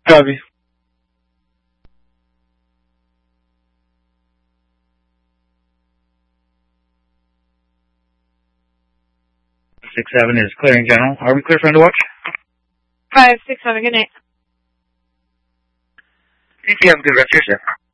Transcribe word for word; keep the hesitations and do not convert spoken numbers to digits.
Copy. Six seven is clearing general. Are we clear for underwatch? Five six seven. Good night. Thank you. Have a good rest of your shift.